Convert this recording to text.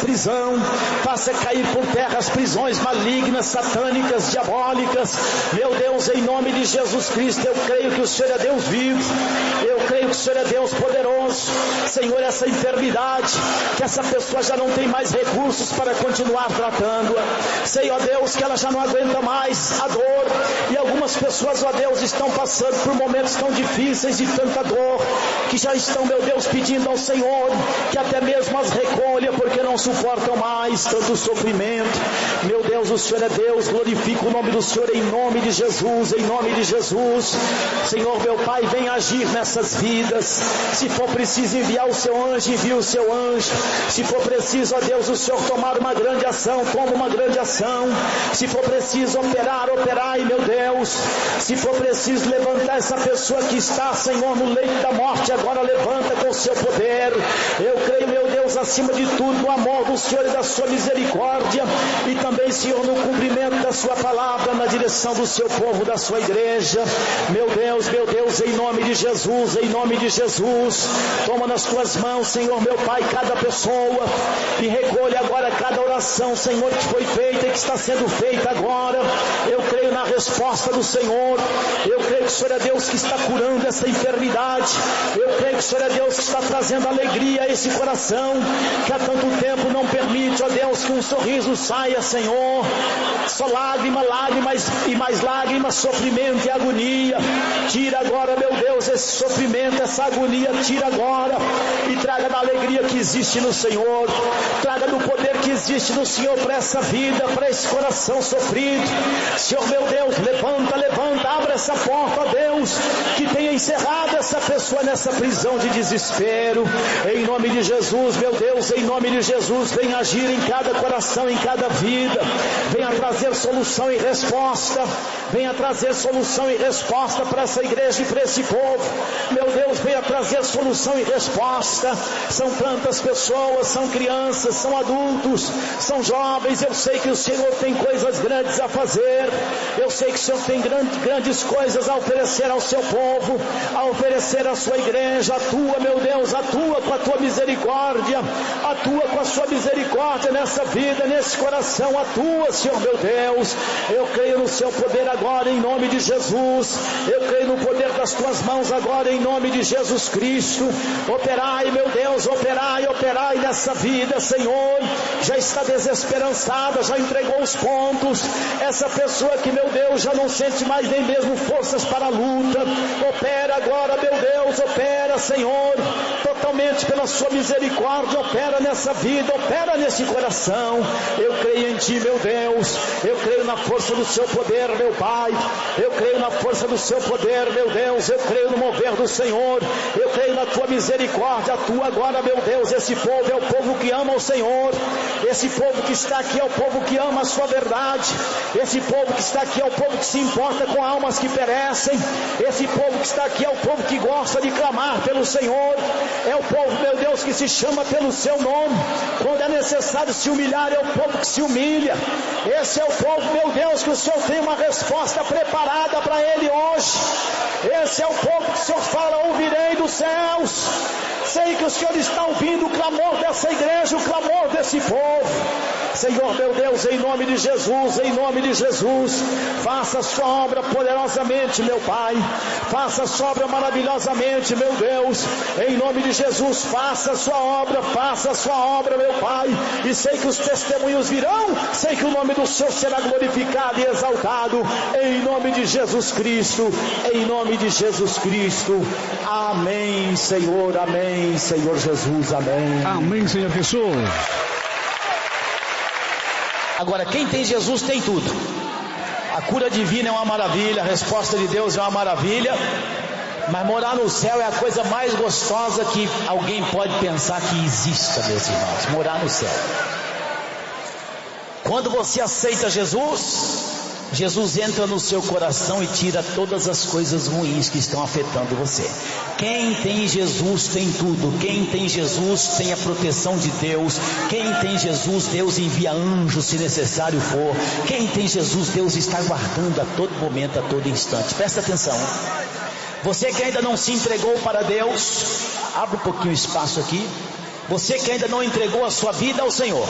prisão, faça cair por terra as prisões malignas, satânicas, diabólicas. Meu Deus, em nome de Jesus Cristo, eu creio que o Senhor é Deus vivo, eu creio que o Senhor é Deus poderoso. Senhor, essa enfermidade, que essa pessoa já não tem mais recursos para continuar tratando-a. Sei, ó Deus, que ela já não aguenta mais a dor, e algumas pessoas, ó Deus, estão passando por momentos tão difíceis e tanta dor, que já estão, meu Deus, pedindo ao Senhor que até mesmo as recolha, porque não suportam mais tanto sofrimento. Meu Deus, o Senhor é Deus, glorifica o nome do Senhor em nome de Jesus, em nome de Jesus. Senhor, meu Pai, vem agir nessas vidas. Se for preciso enviar o seu anjo, envia o seu anjo. Se for preciso, ó Deus, o Senhor tomar uma grande ação, toma uma grande ação. Se for preciso operar, operai, meu Deus. Se for preciso levantar essa pessoa que está, Senhor, no leito da morte, agora levanta com o seu poder. Eu creio, meu Deus, acima de tudo, no amor do Senhor e da sua misericórdia, e também, Senhor, no cumprimento da sua palavra, na direção do seu povo, da sua igreja. Meu Deus, em nome de Jesus, em nome de Jesus, toma nas tuas mãos, Senhor, meu Pai, cada pessoa, e recolhe agora cada oração, Senhor, que foi feita e que está sendo feita agora. Eu creio na resposta do Senhor, eu creio que o Senhor é Deus que está curando essa enfermidade, eu creio que o Senhor é Deus que está trazendo alegria a esse coração, que há tanto tempo não permite, ó Deus, que um sorriso saia, Senhor. Só lágrima, lágrimas e mais lágrimas, sofrimento e agonia. Tira agora, meu Deus, esse sofrimento, essa agonia, tira agora, e traga da alegria que existe no Senhor, traga do poder que existe no Senhor para essa vida, para esse coração sofrido. Senhor, meu Deus, levanta, abre essa porta, ó Deus, que tenha encerrado essa pessoa nessa prisão de desespero. Em nome de Jesus, meu Deus, em nome de Jesus, venha agir em cada coração, em cada vida, venha trazer solução e resposta, venha trazer solução e resposta para essa igreja e para esse povo. Meu Deus, venha trazer solução e resposta. São tantas pessoas, são crianças, são adultos, são jovens. Eu sei que o Senhor tem coisas grandes a fazer, eu sei que o Senhor tem grandes coisas a oferecer ao seu povo, a oferecer à sua igreja. Atua, meu Deus, atua com a tua misericórdia, atua com a sua misericórdia nessa vida, nesse coração. Atua, Senhor, meu Deus. Eu creio no seu poder agora, em nome de Jesus. Eu creio no poder das tuas mãos agora, em nome de Jesus Cristo. Operai, meu Deus, operai nessa vida, Senhor. Já está desesperançada, já entregou os pontos. Essa pessoa que, meu Deus, já não sente mais nem mesmo forças para a luta. Opera agora, meu Deus, opera, Senhor, totalmente pela sua misericórdia. Opera nessa vida, opera nesse coração. Eu creio em Ti, meu Deus. Eu creio na força do Seu poder, meu Pai. Eu creio na força do Seu poder, meu Deus. Eu creio no mover do Senhor. Eu creio na Tua misericórdia. Atua agora, meu Deus. Esse povo é o povo que ama o Senhor. Esse povo que está aqui é o povo que ama a Sua verdade. Esse povo que está aqui é o povo que se importa com almas que perecem. Esse povo que está aqui é o povo que gosta de clamar pelo Senhor. É o povo, meu Deus, que se chama pelo Seu nome. Quando é necessário se humilhar, é o povo que se humilha. Esse é o povo, meu Deus, que o Senhor tem uma resposta preparada para ele hoje. Esse é o povo que o Senhor fala: ouvirei dos céus. Sei que o Senhor está ouvindo o clamor dessa igreja, o clamor desse povo. Senhor, meu Deus, em nome de Jesus, em nome de Jesus, faça a sua obra poderosamente, meu Pai. Faça a sua obra maravilhosamente, meu Deus. Em nome de Jesus, faça a sua obra, meu Pai. E sei que os testemunhos virão, sei que o nome do Senhor será glorificado e exaltado. Em nome de Jesus Cristo, em nome de Jesus Cristo. Amém, Senhor, amém, Senhor Jesus, amém. Amém, Senhor Jesus. Agora, quem tem Jesus tem tudo. A cura divina é uma maravilha, a resposta de Deus é uma maravilha, mas morar no céu é a coisa mais gostosa que alguém pode pensar que exista, meus irmãos. Morar no céu. Quando você aceita Jesus, Jesus entra no seu coração e tira todas as coisas ruins que estão afetando você. Quem tem Jesus tem tudo. Quem tem Jesus tem a proteção de Deus. Quem tem Jesus, Deus envia anjos se necessário for. Quem tem Jesus, Deus está guardando a todo momento, a todo instante. Presta atenção. Você que ainda não se entregou para Deus, abre um pouquinho o espaço aqui. Você que ainda não entregou a sua vida ao Senhor,